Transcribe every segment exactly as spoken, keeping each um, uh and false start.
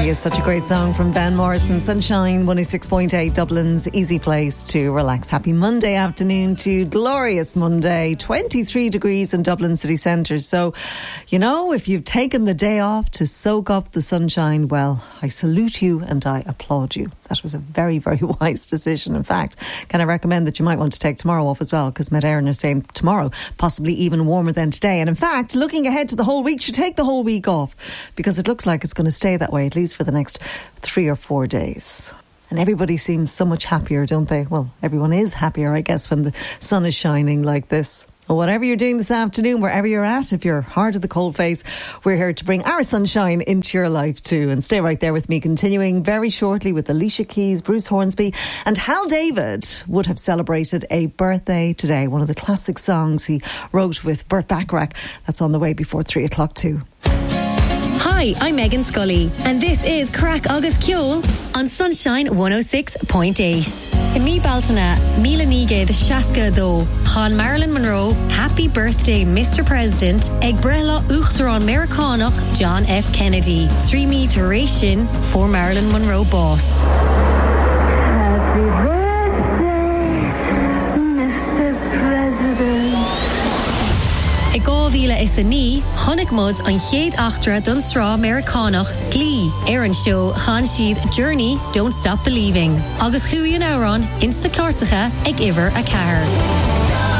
is such a great song from Van Morrison. Sunshine, one oh six point eight, Dublin's easy place to relax. Happy Monday afternoon to glorious Monday. twenty-three degrees in Dublin city centre. So, you know, if you've taken the day off to soak up the sunshine, well, I salute you and I applaud you. That was a very, very wise decision. In fact, can I recommend that you might want to take tomorrow off as well, because Met Éireann are saying tomorrow possibly even warmer than today. And in fact, looking ahead to the whole week, you should take the whole week off, because it looks like it's going to stay that way, at least for the next three or four days. And everybody seems so much happier, don't they? Well, everyone is happier, I guess, when the sun is shining like this. Well, whatever you're doing this afternoon, wherever you're at, if you're hard at the cold face, we're here to bring our sunshine into your life too. And stay right there with me, continuing very shortly with Alicia Keys, Bruce Hornsby, and Hal David would have celebrated a birthday today. One of the classic songs he wrote with Burt Bacharach. That's on the way before three o'clock too. Hi, I'm Megan Scully, and this is Crack August Kjol on Sunshine one oh six point eight. In me Baltana, Mila Nige the Shaska though, Han Marilyn Monroe, happy birthday Mister President, Eg Brehla Uchtron Americanach, John F. Kennedy, Three Me Turation for Marilyn Monroe boss. Happy birthday, Mister President. I gávíle is a ní, Honnig Mud an Chéad Achtra Dun Sra Americanach, Glee, Aaron Show, Han Sheed, Journey, Don't Stop Believing. Agus Chuian Auron, Insta Cartacha, Eg Iver a Car.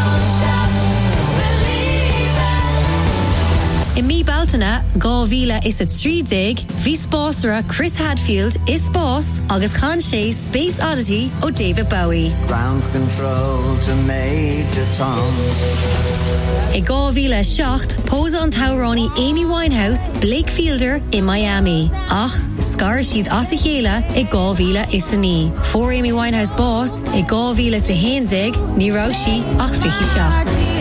In me Baltana, gávíle is a trídig, Ví Spásra Chris Hadfield, is Boss, Agus Khan Shay, Space Oddity, o David Bowie. Ground control to Major Tom. I gávíle seacht, Pose on Taurani, Amy Winehouse, Blake Fielder in Miami. Ach, Scar Sheed Asichéla, I gávíle is a ní. For Amy Winehouse boss, I gávíle sa Heinzig, ní Raushi, ach fichi seacht.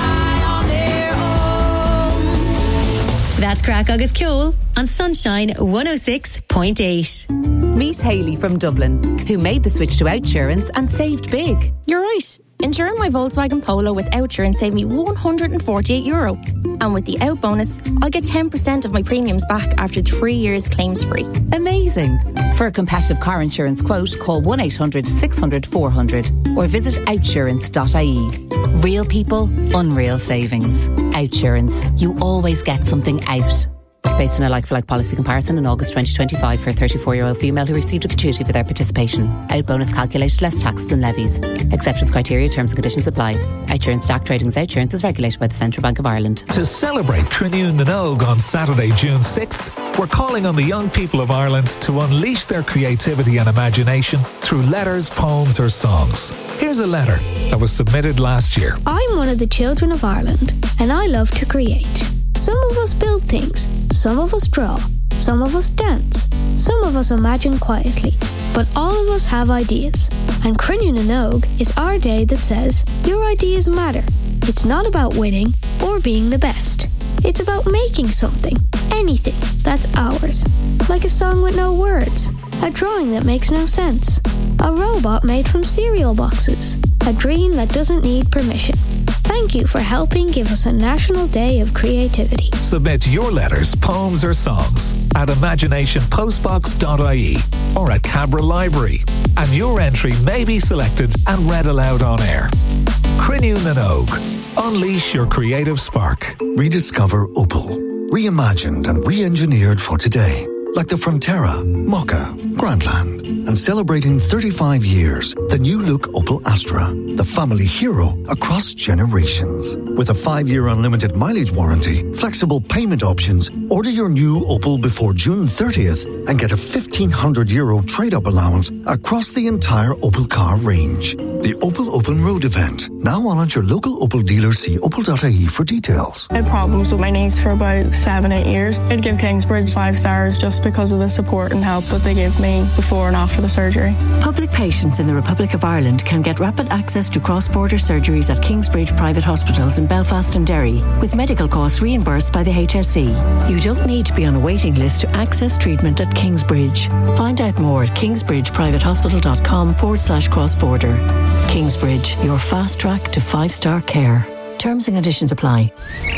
That's Crack August Kjol on Sunshine one oh six point eight. Meet Hayley from Dublin, who made the switch to Outsurance and saved big. You're right. Insuring my Volkswagen Polo with Outsurance saved me one hundred forty-eight euro. And with the Out bonus, I'll get ten percent of my premiums back after three years claims free. Amazing. For a competitive car insurance quote, call one eight hundred six hundred four hundred or visit outsurance dot I E. Real people, unreal savings. Outsurance. You always get something out. Based on a like-for-like policy comparison in August twenty twenty-five for a thirty-four-year-old female who received a gratuity for their participation. Out bonus calculated less taxes and levies. Exceptions, criteria, terms and conditions apply. Outsurance Stack Trading's Outsurance is regulated by the Central Bank of Ireland. To celebrate Cruinniú na nÓg on Saturday, June sixth, we're calling on the young people of Ireland to unleash their creativity and imagination through letters, poems or songs. Here's a letter that was submitted last year. I'm one of the children of Ireland and I love to create. Some of us build things, some of us draw, some of us dance, some of us imagine quietly, but all of us have ideas. And Cruinniú na nÓg is our day that says, your ideas matter. It's not about winning or being the best. It's about making something, anything, that's ours. Like a song with no words, a drawing that makes no sense, a robot made from cereal boxes, a dream that doesn't need permission. Thank you for helping give us a National Day of Creativity. Submit your letters, poems or songs at imagination postbox dot I E or at Cabra Library, and your entry may be selected and read aloud on air. Cruinniú na nÓg. Unleash your creative spark. Rediscover Opel. Reimagined and re-engineered for today. Like the Frontera, Mokka, Grandland. And celebrating thirty-five years, the new look Opel Astra, the family hero across generations. With a five-year unlimited mileage warranty, flexible payment options, order your new Opel before June thirtieth and get a fifteen hundred euro trade-up allowance across the entire Opel car range. The Opel Open Road event, now on at your local Opel dealer. See opel dot I E for details. I had problems with my knees for about seven, eight years. I'd give Kingsbridge five stars just because of the support and help that they gave me before and after the surgery. Public patients in the Republic of Ireland can get rapid access to cross-border surgeries at Kingsbridge private hospitals in Belfast and Derry, with medical costs reimbursed by the H S E. You don't need to be on a waiting list to access treatment at Kingsbridge. Find out more at kingsbridgeprivatehospital.com forward slash cross-border. Kingsbridge, your fast track to five-star care. Terms and conditions apply. The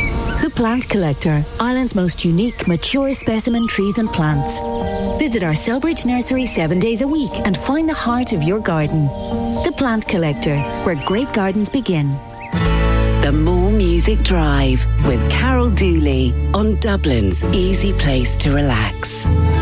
The Plant Collector, Ireland's most unique, mature specimen trees and plants. Visit our Selbridge nursery seven days a week and find the heart of your garden. The Plant Collector, where great gardens begin. The More Music Drive with Carol Dooley on Dublin's easy place to relax.